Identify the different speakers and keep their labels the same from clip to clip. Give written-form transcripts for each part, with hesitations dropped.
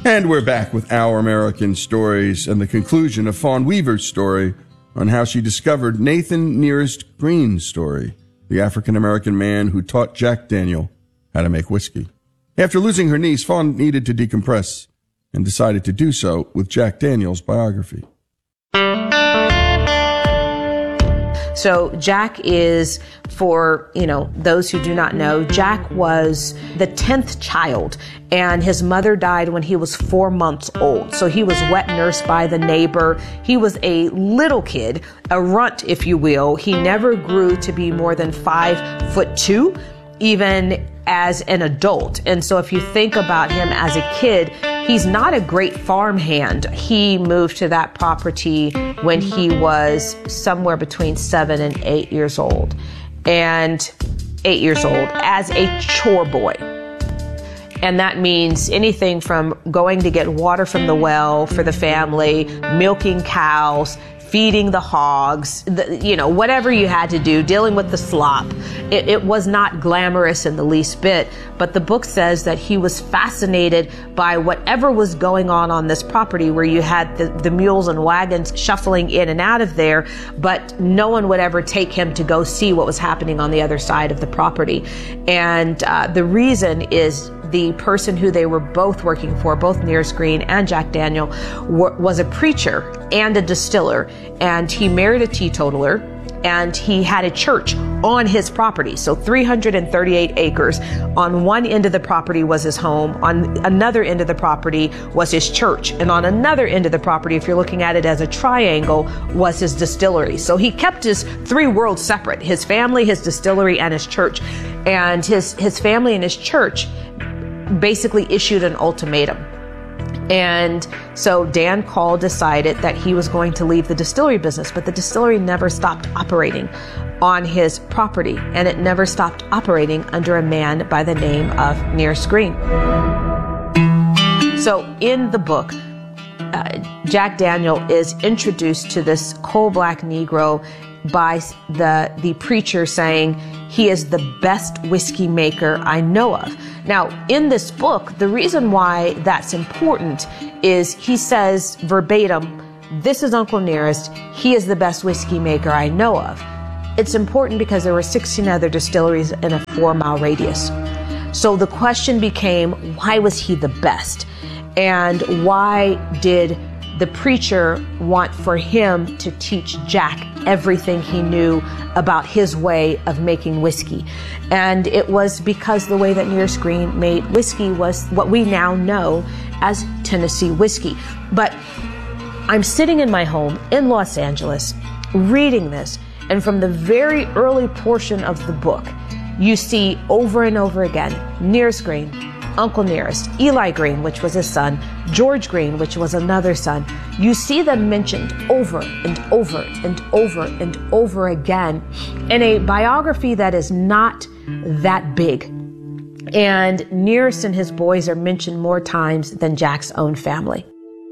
Speaker 1: And we're back with Our American Stories and the conclusion of Fawn Weaver's story on how she discovered Nathan Nearest Green's story, the African-American man who taught Jack Daniel how to make whiskey. After losing her niece, Fawn needed to decompress and decided to do so with Jack Daniel's biography.
Speaker 2: So Jack is, for, those who do not know, Jack was the 10th child, and his mother died when he was 4 months old. So he was wet nursed by the neighbor. He was a little kid, a runt, if you will. He never grew to be more than 5'2", even as an adult. And so if you think about him as a kid, he's not a great farmhand. He moved to that property when he was somewhere between 7 and 8 years old. And 8 years old as a chore boy. And that means anything from going to get water from the well for the family, milking cows, feeding the hogs, whatever you had to do, dealing with the slop. It was not glamorous in the least bit, but the book says that he was fascinated by whatever was going on this property, where you had the mules and wagons shuffling in and out of there, but no one would ever take him to go see what was happening on the other side of the property. And the reason is the person who they were both working for, both Nearest Green and Jack Daniel, was a preacher and a distiller, and he married a teetotaler, and he had a church on his property. So 338 acres. On one end of the property was his home. On another end of the property was his church. And on another end of the property, if you're looking at it as a triangle, was his distillery. So he kept his three worlds separate: his family, his distillery, and his church. And his family and his church basically issued an ultimatum. And so Dan Call decided that he was going to leave the distillery business, but the distillery never stopped operating on his property, and it never stopped operating under a man by the name of Nearest Green. So in the book, Jack Daniel is introduced to this coal-black Negro by the preacher saying he is the best whiskey maker I know of. Now, in this book, the reason why that's important is he says verbatim, "This is Uncle Nearest. He is the best whiskey maker I know of." It's important because there were 16 other distilleries in a 4-mile radius. So the question became, why was he the best? And why did the preacher want for him to teach Jack everything he knew about his way of making whiskey? And it was because the way that Nearest Green made whiskey was what we now know as Tennessee whiskey. But I'm sitting in my home in Los Angeles reading this, and from the very early portion of the book, you see over and over again Nearest Green, Uncle Nearest, Eli Green, which was his son, George Green, which was another son. You see them mentioned over and over and over and over again in a biography that is not that big. And Nearest and his boys are mentioned more times than Jack's own family.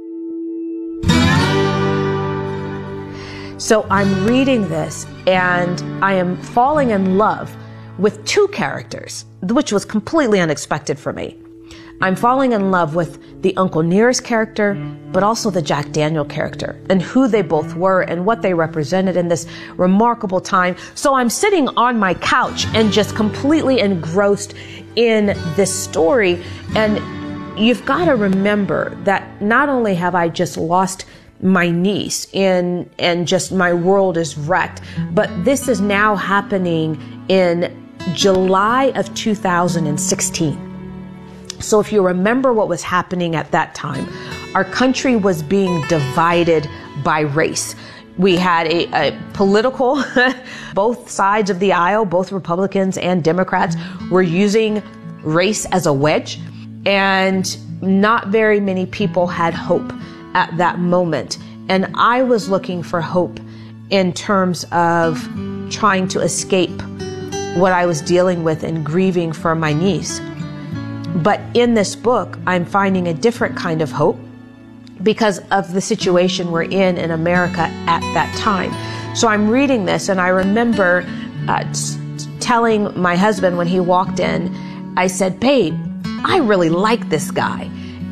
Speaker 2: So I'm reading this and I am falling in love with two characters, which was completely unexpected for me. I'm falling in love with the Uncle Nearest character, but also the Jack Daniel character, and who they both were and what they represented in this remarkable time. So I'm sitting on my couch and just completely engrossed in this story. And you've got to remember that not only have I just lost my niece and just my world is wrecked, but this is now happening in July of 2016. So if you remember what was happening at that time, our country was being divided by race. We had a political, both sides of the aisle, both Republicans and Democrats were using race as a wedge, and not very many people had hope at that moment. And I was looking for hope in terms of trying to escape what I was dealing with and grieving for my niece. But in this book, I'm finding a different kind of hope because of the situation we're in America at that time. So I'm reading this, and I remember telling my husband when he walked in, I said, "Babe, I really like this guy."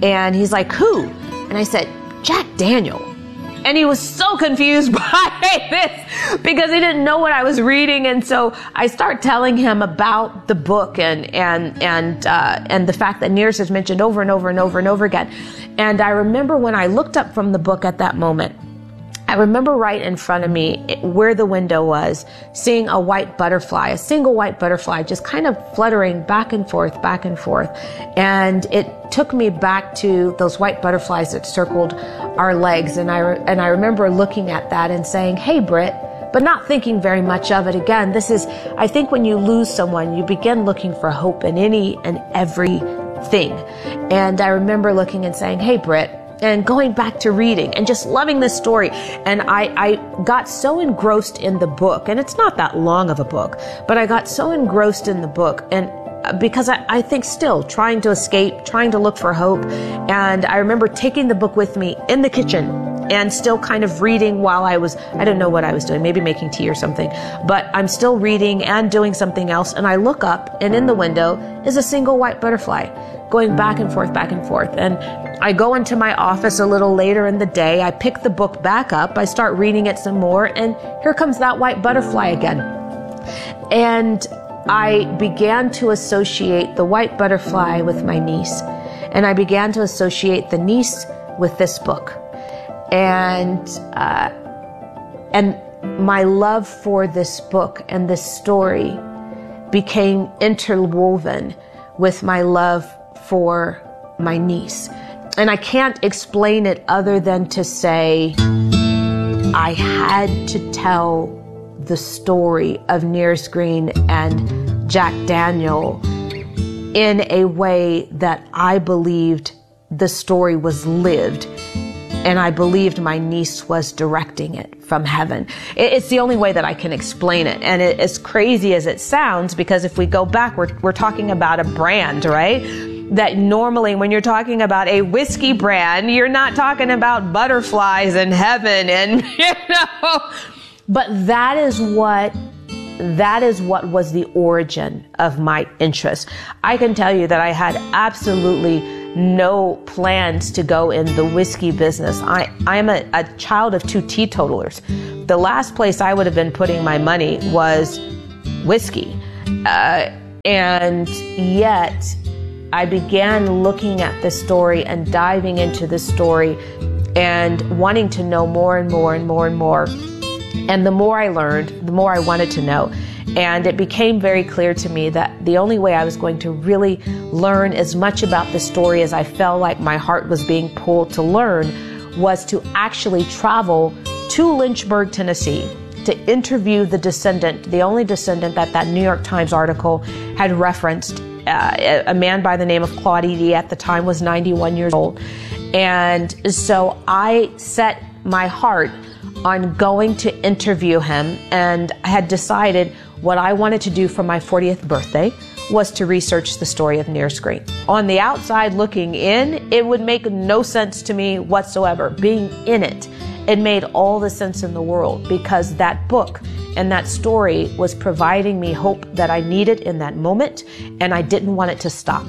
Speaker 2: And he's like, who? And I said, Jack Daniel. And he was so confused by this because he didn't know what I was reading. And so I start telling him about the book and the fact that Nearest is mentioned over and over and over and over again. And I remember when I looked up from the book at that moment, I remember right in front of me where the window was, seeing a white butterfly, a single white butterfly, just kind of fluttering back and forth, back and forth. And it took me back to those white butterflies that circled our legs. And I remember looking at that and saying, hey, Britt, but not thinking very much of it. Again, this is, I think when you lose someone, you begin looking for hope in any and everything. And I remember looking and saying, hey, Britt, and going back to reading and just loving this story. And I got so engrossed in the book, and it's not that long of a book, but I got so engrossed in the book, and because I think still trying to escape, trying to look for hope. And I remember taking the book with me in the kitchen and still kind of reading while I don't know what I was doing, maybe making tea or something, but I'm still reading and doing something else. And I look up, and in the window is a single white butterfly going back and forth, back and forth. And I go into my office a little later in the day. I pick the book back up. I start reading it some more, and here comes that white butterfly again. And I began to associate the white butterfly with my niece, and I began to associate the niece with this book. And my love for this book and this story became interwoven with my love for my niece. And I can't explain it other than to say I had to tell the story of Nearest Green and Jack Daniel in a way that I believed the story was lived, and I believed my niece was directing it from heaven. It's the only way that I can explain it. And as crazy as it sounds, because if we go back, we're talking about a brand, right? That normally when you're talking about a whiskey brand, you're not talking about butterflies in heaven and, but that is what was the origin of my interest. I can tell you that I had absolutely no plans to go in the whiskey business. I am a child of two teetotalers. The last place I would have been putting my money was whiskey. And yet I began looking at this story and diving into this story and wanting to know more and more and more and more. And the more I learned, the more I wanted to know. And it became very clear to me that the only way I was going to really learn as much about the story as I felt like my heart was being pulled to learn was to actually travel to Lynchburg, Tennessee, to interview the descendant, the only descendant that New York Times article had referenced. A man by the name of Claude Edie at the time was 91 years old. And so I set my heart on going to interview him, and I had decided what I wanted to do for my 40th birthday was to research the story of Nearest Green. On the outside looking in, it would make no sense to me whatsoever. Being in it, it made all the sense in the world, because that book and that story was providing me hope that I needed in that moment, and I didn't want it to stop.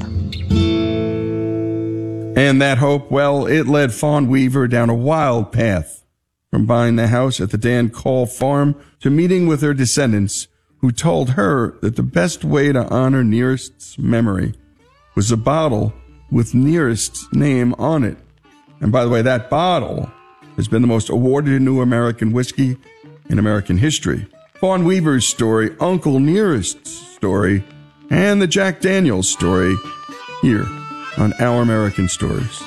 Speaker 1: And that hope, well, it led Fawn Weaver down a wild path, from buying the house at the Dan Call farm to meeting with her descendants, who told her that the best way to honor Nearest's memory was a bottle with Nearest's name on it. And by the way, that bottle has been the most awarded new American whiskey in American history. Fawn Weaver's story, Uncle Nearest's story, and the Jack Daniels story here on Our American Stories.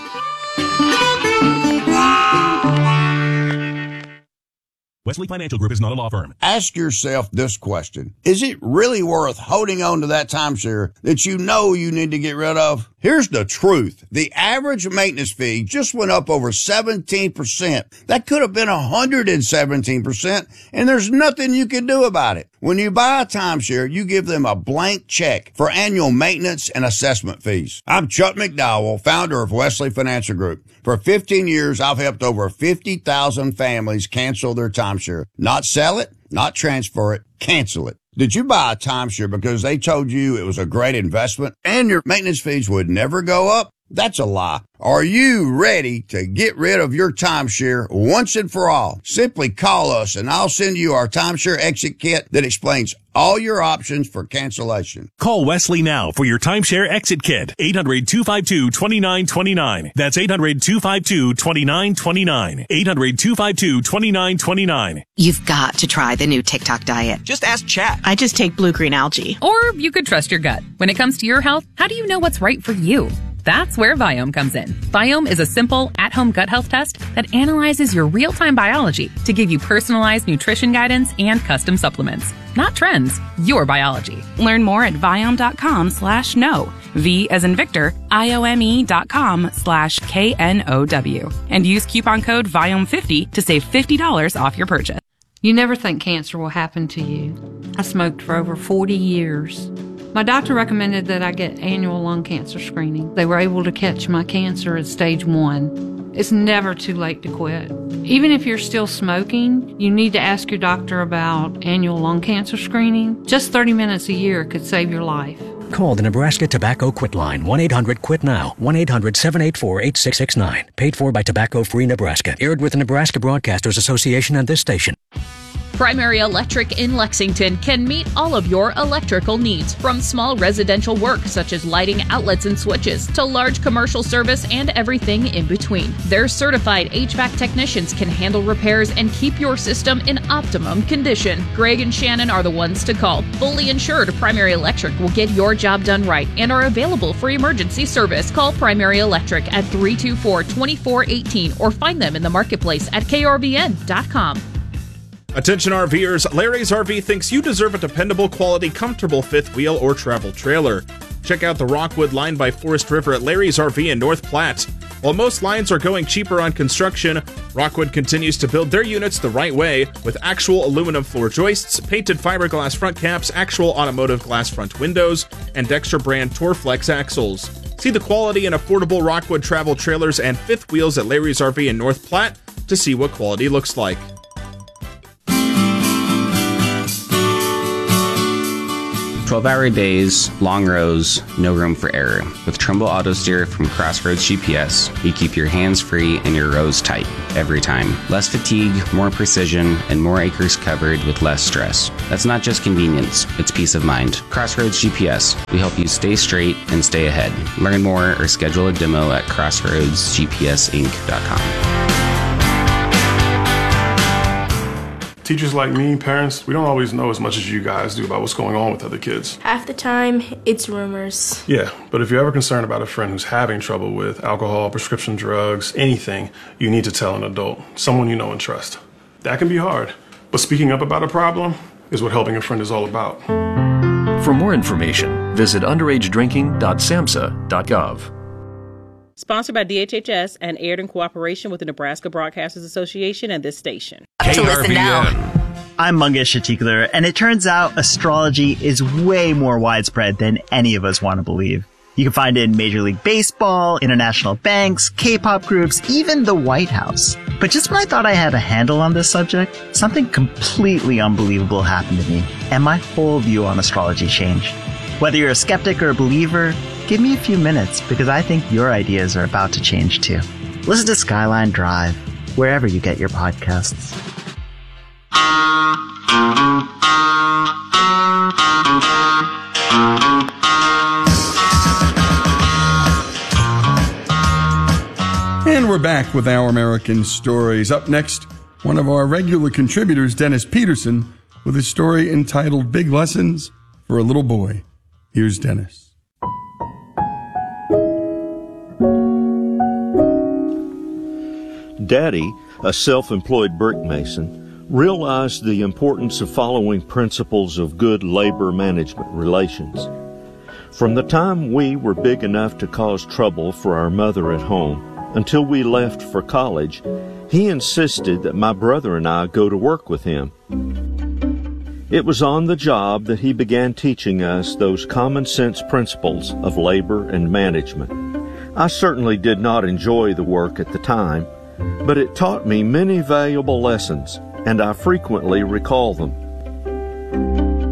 Speaker 3: Wesley Financial Group is not a law firm.
Speaker 4: Ask yourself this question. Is it really worth holding on to that timeshare that you know you need to get rid of? Here's the truth. The average maintenance fee just went up over 17%. That could have been 117%, and there's nothing you can do about it. When you buy a timeshare, you give them a blank check for annual maintenance and assessment fees. I'm Chuck McDowell, founder of Wesley Financial Group. For 15 years, I've helped over 50,000 families cancel their timeshare. Not sell it, not transfer it, cancel it. Did you buy a timeshare because they told you it was a great investment and your maintenance fees would never go up? That's a lie. Are you ready to get rid of your timeshare once and for all? Simply call us and I'll send you our timeshare exit kit that explains all your options for cancellation.
Speaker 3: Call Wesley now for your timeshare exit kit. 800-252-2929. That's 800-252-2929. 800-252-2929.
Speaker 5: You've got to try the new TikTok diet.
Speaker 6: Just ask Chat.
Speaker 5: I just take blue-green algae.
Speaker 7: Or you could trust your gut. When it comes to your health, how do you know what's right for you? That's where Viome comes in. Viome is a simple, at-home gut health test that analyzes your real-time biology to give you personalized nutrition guidance and custom supplements. Not trends, your biology.
Speaker 8: Learn more at Viome.com/know. V as in Victor, IOME.com/KNOW. And use coupon code Viome50 to save $50 off your purchase.
Speaker 9: You never think cancer will happen to you. I smoked for over 40 years. My doctor recommended that I get annual lung cancer screening. They were able to catch my cancer at stage 1. It's never too late to quit. Even if you're still smoking, you need to ask your doctor about annual lung cancer screening. Just 30 minutes a year could save your life.
Speaker 10: Call the Nebraska Tobacco Quit Line, 1-800-QUIT-NOW, 1-800-784-8669. Paid for by Tobacco Free Nebraska. Aired with the Nebraska Broadcasters Association and this station.
Speaker 11: Primary Electric in Lexington can meet all of your electrical needs, from small residential work such as lighting outlets and switches to large commercial service and everything in between. Their certified HVAC technicians can handle repairs and keep your system in optimum condition. Greg and Shannon are the ones to call. Fully insured, Primary Electric will get your job done right and are available for emergency service. Call Primary Electric at 324-2418 or find them in the marketplace at krvn.com.
Speaker 12: Attention RVers, Larry's RV thinks you deserve a dependable, quality, comfortable fifth wheel or travel trailer. Check out the Rockwood line by Forest River at Larry's RV in North Platte. While most lines are going cheaper on construction, Rockwood continues to build their units the right way with actual aluminum floor joists, painted fiberglass front caps, actual automotive glass front windows, and Dexter brand Torflex axles. See the quality and affordable Rockwood travel trailers and fifth wheels at Larry's RV in North Platte to see what quality looks like.
Speaker 13: 12-hour days, long rows, no room for error. With Trumbull Auto Steer from Crossroads GPS, you keep your hands free and your rows tight every time. Less fatigue, more precision, and more acres covered with less stress. That's not just convenience, it's peace of mind. Crossroads GPS, we help you stay straight and stay ahead. Learn more or schedule a demo at crossroadsgpsinc.com.
Speaker 14: Teachers like me, parents, we don't always know as much as you guys do about what's going on with other kids.
Speaker 15: Half the time, it's rumors.
Speaker 14: Yeah, but if you're ever concerned about a friend who's having trouble with alcohol, prescription drugs, anything, you need to tell an adult, someone you know and trust. That can be hard, but speaking up about a problem is what helping a friend is all about.
Speaker 16: For more information, visit underagedrinking.samhsa.gov.
Speaker 17: Sponsored by DHHS and aired in cooperation with the Nebraska Broadcasters Association and this station.
Speaker 18: To listen now. I'm Mangesh Shatikler, and it turns out astrology is way more widespread than any of us want to believe. You can find it in Major League Baseball, international banks, K-pop groups, even the White House. But just when I thought I had a handle on this subject, something completely unbelievable happened to me, and my whole view on astrology changed. Whether you're a skeptic or a believer, give me a few minutes because I think your ideas are about to change too. Listen to Skyline Drive, wherever you get your podcasts.
Speaker 1: And we're back with Our American Stories. Up next, one of our regular contributors, Dennis Peterson, with a story entitled Big Lessons for a Little Boy. Here's Dennis.
Speaker 19: Daddy, a self-employed brick mason, realized the importance of following principles of good labor management relations. From the time we were big enough to cause trouble for our mother at home until we left for college, he insisted that my brother and I go to work with him. It was on the job that he began teaching us those common sense principles of labor and management. I certainly did not enjoy the work at the time, but it taught me many valuable lessons, and I frequently recall them.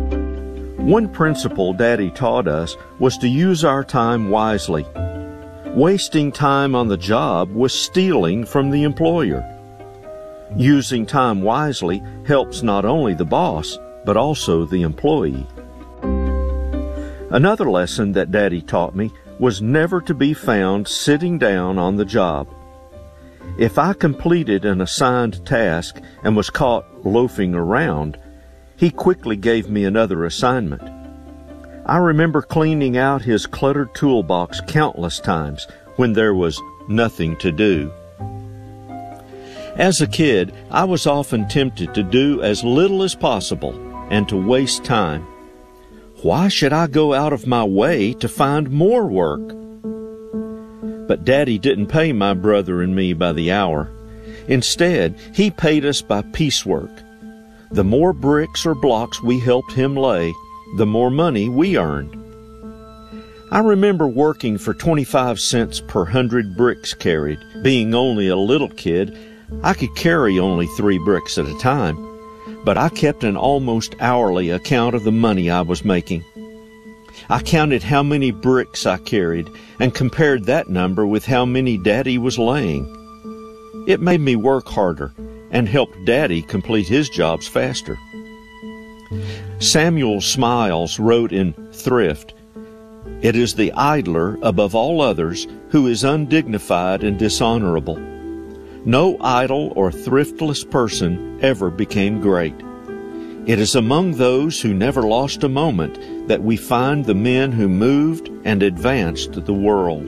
Speaker 19: One principle Daddy taught us was to use our time wisely. Wasting time on the job was stealing from the employer. Using time wisely helps not only the boss, but also the employee. Another lesson that Daddy taught me was never to be found sitting down on the job. If I completed an assigned task and was caught loafing around, he quickly gave me another assignment. I remember cleaning out his cluttered toolbox countless times when there was nothing to do. As a kid, I was often tempted to do as little as possible and to waste time. Why should I go out of my way to find more work? But Daddy didn't pay my brother and me by the hour. Instead, he paid us by piecework. The more bricks or blocks we helped him lay, the more money we earned. I remember working for 25 cents per 100 bricks carried. Being only a little kid, I could carry only 3 bricks at a time, but I kept an almost hourly account of the money I was making. I counted how many bricks I carried and compared that number with how many Daddy was laying. It made me work harder and helped Daddy complete his jobs faster. Samuel Smiles wrote in Thrift, "It is the idler above all others who is undignified and dishonorable. No idle or thriftless person ever became great. It is among those who never lost a moment that we find the men who moved and advanced the world."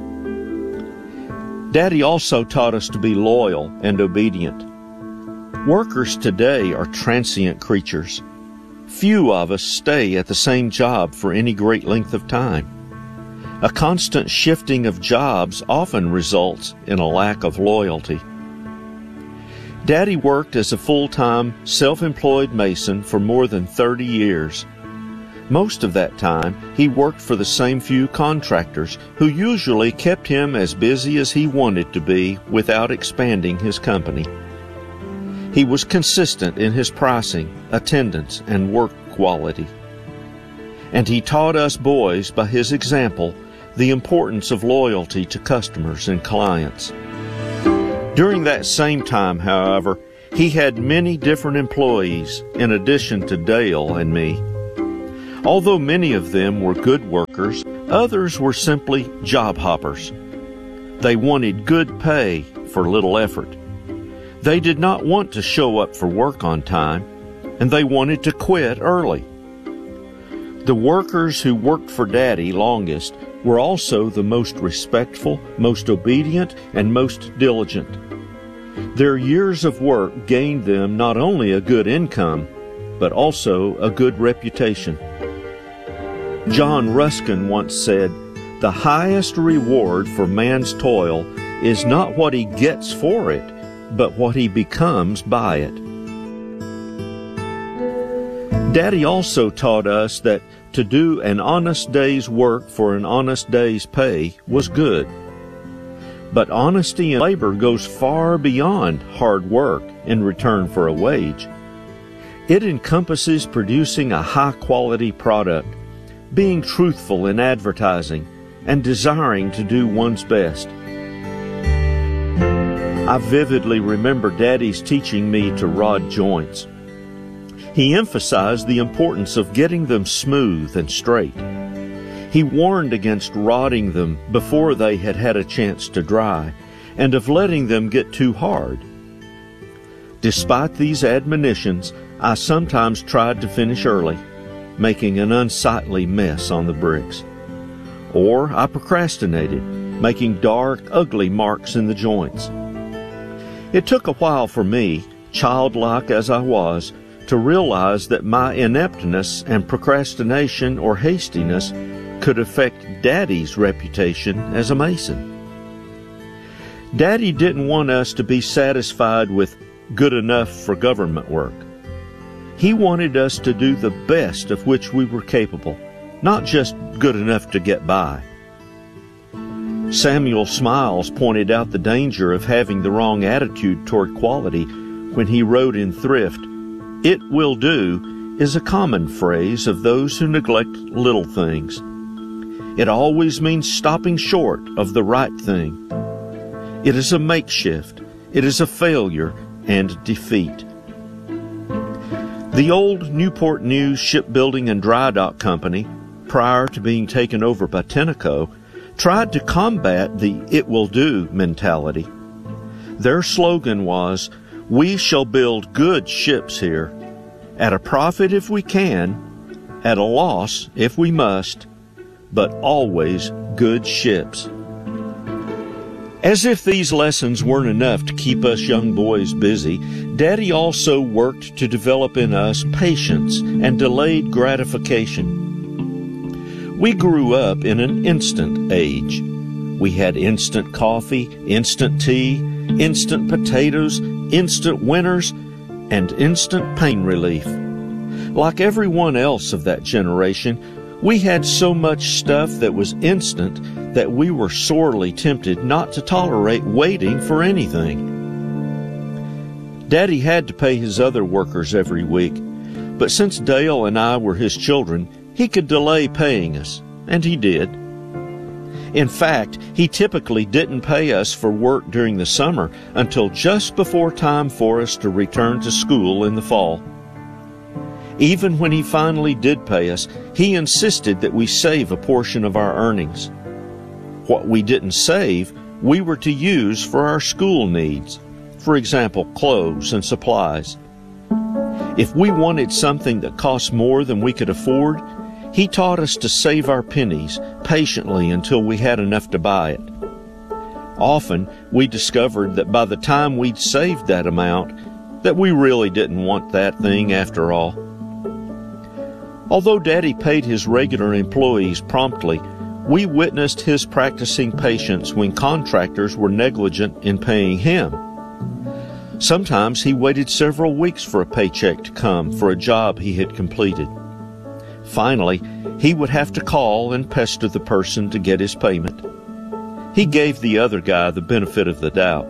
Speaker 19: Daddy also taught us to be loyal and obedient. Workers today are transient creatures. Few of us stay at the same job for any great length of time. A constant shifting of jobs often results in a lack of loyalty. Daddy worked as a full-time, self-employed mason for more than 30 years. Most of that time, he worked for the same few contractors who usually kept him as busy as he wanted to be without expanding his company. He was consistent in his pricing, attendance, and work quality. And he taught us boys by his example the importance of loyalty to customers and clients. During that same time, however, he had many different employees in addition to Dale and me. Although many of them were good workers, others were simply job hoppers. They wanted good pay for little effort. They did not want to show up for work on time, and they wanted to quit early. The workers who worked for Daddy longest were also the most respectful, most obedient, and most diligent. Their years of work gained them not only a good income, but also a good reputation. John Ruskin once said, "The highest reward for man's toil is not what he gets for it, but what he becomes by it." Daddy also taught us that to do an honest day's work for an honest day's pay was good. But honesty in labor goes far beyond hard work in return for a wage. It encompasses producing a high-quality product, being truthful in advertising, and desiring to do one's best. I vividly remember Daddy's teaching me to rod joints. He emphasized the importance of getting them smooth and straight. He warned against rodding them before they had had a chance to dry, and of letting them get too hard. Despite these admonitions, I sometimes tried to finish early, making an unsightly mess on the bricks. Or I procrastinated, making dark, ugly marks in the joints. It took a while for me, childlike as I was, to realize that my ineptness and procrastination or hastiness could affect Daddy's reputation as a mason. Daddy didn't want us to be satisfied with good enough for government work. He wanted us to do the best of which we were capable, not just good enough to get by. Samuel Smiles pointed out the danger of having the wrong attitude toward quality when he wrote in Thrift, "It will do" is a common phrase of those who neglect little things. It always means stopping short of the right thing. It is a makeshift. It is a failure and defeat. The old Newport News Shipbuilding and Dry Dock Company, prior to being taken over by Tenneco, tried to combat the "it will do" mentality. Their slogan was, "We shall build good ships here, at a profit if we can, at a loss if we must, but always good ships." As if these lessons weren't enough to keep us young boys busy, Daddy also worked to develop in us patience and delayed gratification. We grew up in an instant age. We had instant coffee, instant tea, instant potatoes, instant winners, and instant pain relief. Like everyone else of that generation, we had so much stuff that was instant that we were sorely tempted not to tolerate waiting for anything. Daddy had to pay his other workers every week, but since Dale and I were his children, he could delay paying us, and he did. In fact, he typically didn't pay us for work during the summer until just before time for us to return to school in the fall. Even when he finally did pay us, he insisted that we save a portion of our earnings. What we didn't save, we were to use for our school needs. For example, clothes and supplies. If we wanted something that cost more than we could afford, he taught us to save our pennies patiently until we had enough to buy it. Often, we discovered that by the time we'd saved that amount, that we really didn't want that thing after all. Although Daddy paid his regular employees promptly, we witnessed his practicing patience when contractors were negligent in paying him. Sometimes he waited several weeks for a paycheck to come for a job he had completed. Finally, he would have to call and pester the person to get his payment. He gave the other guy the benefit of the doubt.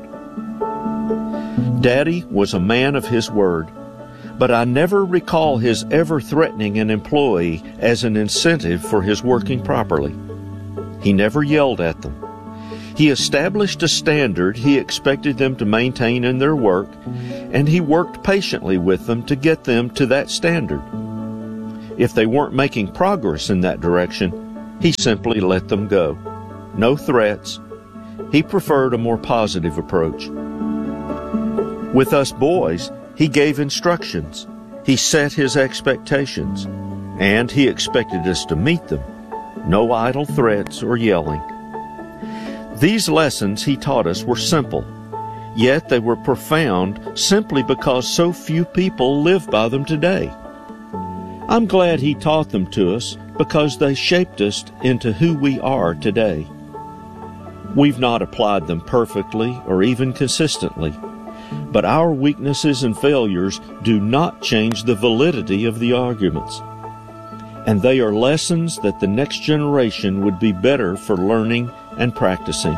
Speaker 19: Daddy was a man of his word, but I never recall his ever threatening an employee as an incentive for his working properly. He never yelled at them. He established a standard he expected them to maintain in their work, and he worked patiently with them to get them to that standard. If they weren't making progress in that direction, he simply let them go. No threats. He preferred a more positive approach. With us boys, he gave instructions. He set his expectations, and he expected us to meet them. No idle threats or yelling. These lessons he taught us were simple, yet they were profound simply because so few people live by them today. I'm glad he taught them to us because they shaped us into who we are today. We've not applied them perfectly or even consistently, but our weaknesses and failures do not change the validity of the arguments. And they are lessons that the next generation would be better for learning and practicing.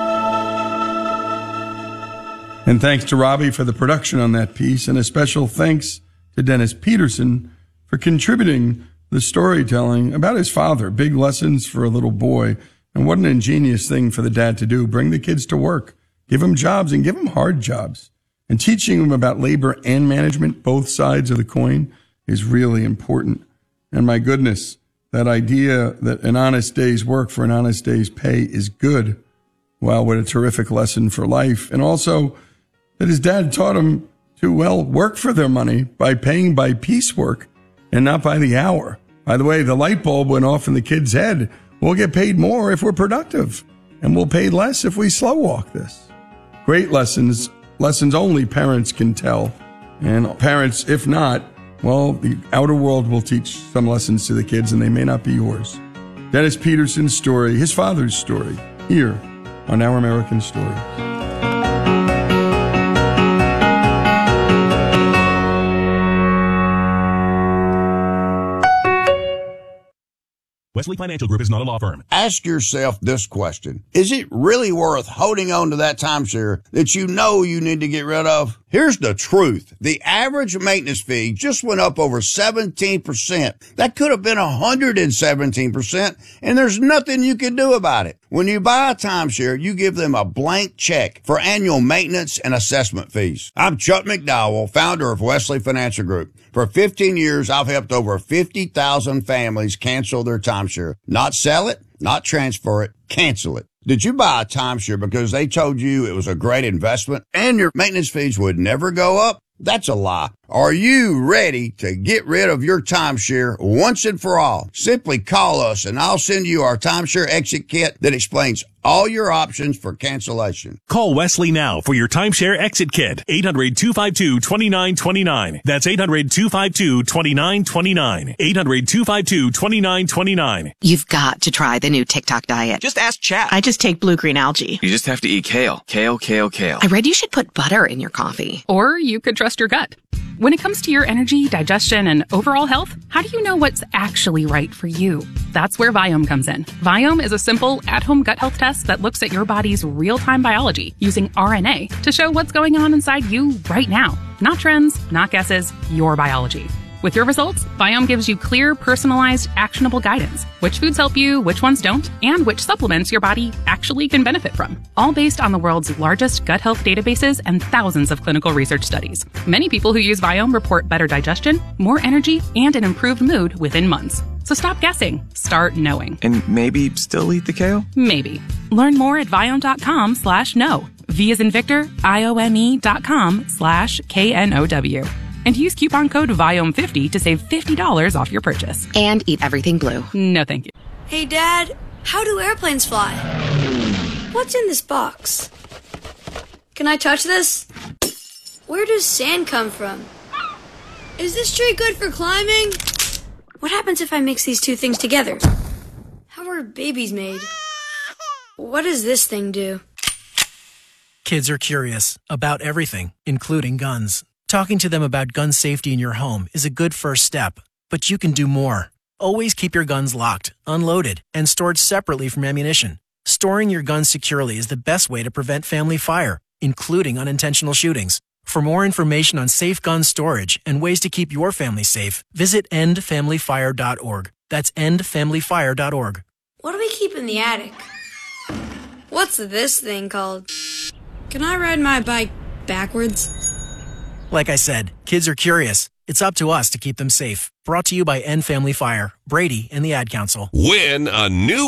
Speaker 1: And thanks to Robbie for the production on that piece, and a special thanks to Dennis Peterson for contributing the storytelling about his father. Big lessons for a little boy. And what an ingenious thing for the dad to do. Bring the kids to work. Give them jobs, and give them hard jobs. And teaching them about labor and management, both sides of the coin, is really important. And my goodness, that idea that an honest day's work for an honest day's pay is good. Well, what a terrific lesson for life. And also that his dad taught him to, well, work for their money by paying by piecework and not by the hour. By the way, the light bulb went off in the kid's head. We'll get paid more if we're productive, and we'll pay less if we slow walk this. Great lessons only parents can tell. And parents, if not, well, the outer world will teach some lessons to the kids, and they may not be yours. Dennis Peterson's story, his father's story, here on Our American Stories.
Speaker 3: Wesley Financial Group is not a law firm.
Speaker 4: Ask yourself this question. Is it really worth holding on to that timeshare that you know you need to get rid of? Here's the truth. The average maintenance fee just went up over 17%. That could have been 117%, and there's nothing you can do about it. When you buy a timeshare, you give them a blank check for annual maintenance and assessment fees. I'm Chuck McDowell, founder of Wesley Financial Group. For 15 years, I've helped over 50,000 families cancel their timeshare. Not sell it, not transfer it, cancel it. Did you buy a timeshare because they told you it was a great investment and your maintenance fees would never go up? That's a lie. Are you ready to get rid of your timeshare once and for all? Simply call us and I'll send you our timeshare exit kit that explains all your options for cancellation.
Speaker 3: Call Wesley now for your timeshare exit kit. 800-252-2929. That's 800-252-2929. 800-252-2929.
Speaker 5: You've got to try the new TikTok diet.
Speaker 6: Just ask Chat.
Speaker 5: I just take blue-green algae.
Speaker 6: You just have to eat kale. Kale, kale, kale.
Speaker 5: I read you should put butter in your coffee.
Speaker 8: Or you could trust your gut. When it comes to your energy, digestion, and overall health, how do you know what's actually right for you? That's where Viome comes in. Viome is a simple, at-home gut health test that looks at your body's real-time biology using RNA to show what's going on inside you right now. Not trends, not guesses, your biology. With your results, Viome gives you clear, personalized, actionable guidance. Which foods help you, which ones don't, and which supplements your body actually can benefit from. All based on the world's largest gut health databases and thousands of clinical research studies. Many people who use Viome report better digestion, more energy, and an improved mood within months. So stop guessing. Start knowing.
Speaker 6: And maybe still eat the kale?
Speaker 8: Maybe. Learn more at Viome.com/know. V as in Victor, IOME.com/KNOW. And use coupon code VIOME50 to save $50 off your purchase.
Speaker 5: And eat everything blue.
Speaker 8: No, thank you.
Speaker 15: Hey, Dad, how do airplanes fly? What's in this box? Can I touch this? Where does sand come from? Is this tree good for climbing? What happens if I mix these two things together? How are babies made? What does this thing do?
Speaker 20: Kids are curious about everything, including guns. Talking to them about gun safety in your home is a good first step, but you can do more. Always keep your guns locked, unloaded, and stored separately from ammunition. Storing your guns securely is the best way to prevent family fire, including unintentional shootings. For more information on safe gun storage and ways to keep your family safe, visit endfamilyfire.org. That's endfamilyfire.org.
Speaker 15: What do we keep in the attic? What's this thing called? Can I ride my bike backwards?
Speaker 20: Like I said, kids are curious. It's up to us to keep them safe. Brought to you by End Family Fire, Brady, and the Ad Council.
Speaker 21: Win a new